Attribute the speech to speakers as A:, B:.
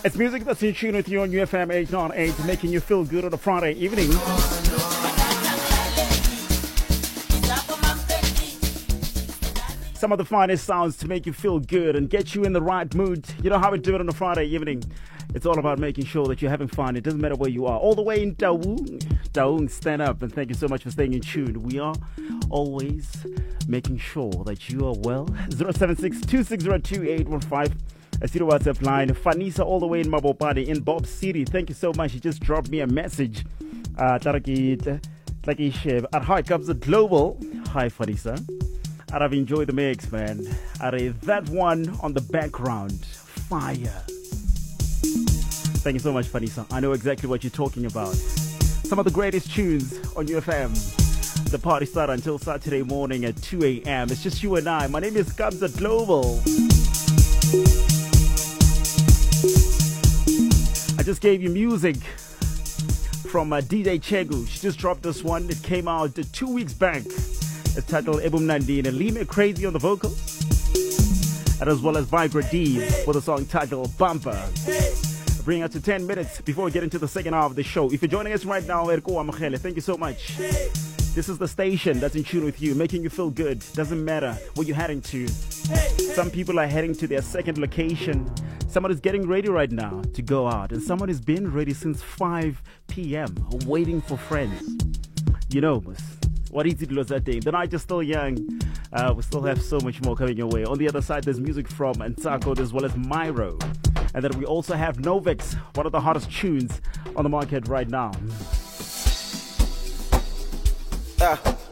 A: It's music that's in tune with you on UFM 898, making you feel good on a Friday evening. Some of the finest sounds to make you feel good and get you in the right mood. You know how we do it on a Friday evening. It's all about making sure that you're having fun. It doesn't matter where you are. All the way in Taung, stand up. And thank you so much for staying in tune. We are always making sure that you are well. 076-260-2815. I see the WhatsApp line. Fanisa all the way in Mabopane in Bob City. Thank you so much. She just dropped me a message. At how it comes to global. Hi, Fanisa. I've enjoyed the mix, man. That one on the background. Fire. Thank you so much, Fanisa. I know exactly what you're talking about. Some of the greatest tunes on UFM. The party starts until Saturday morning at 2 a.m. It's just you and I. My name is Kabza Global. I just gave you music from DJ Chegu. She just dropped this one. It came out 2 weeks back. It's titled Ebum Nandine and Leave Me Crazy on the vocals. And as well as Vibrant D with a song titled Bumper. Bring us to 10 minutes before we get into the second half of the show. If you're joining us right now, thank you so much. This is the station that's in tune with you, making you feel good. Doesn't matter where you're heading to. Some people are heading to their second location. Someone is getting ready right now to go out. And someone has been ready since 5 p.m. waiting for friends. You know, what is it that day? The night is still young. We still have so much more coming your way. On the other side, there's music from Nsako as well as Myro. And then we also have Novix, one of the hottest tunes on the market right now.